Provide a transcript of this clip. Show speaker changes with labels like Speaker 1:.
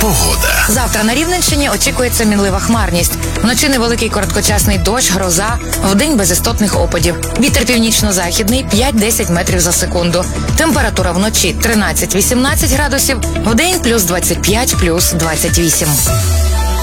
Speaker 1: Погода.
Speaker 2: Завтра на Рівненщині очікується мінлива хмарність. Вночі невеликий короткочасний дощ, гроза, вдень без істотних опадів. Вітер північно-західний 5-10 метрів за секунду. Температура вночі 13-18 градусів, вдень плюс 25, плюс 28.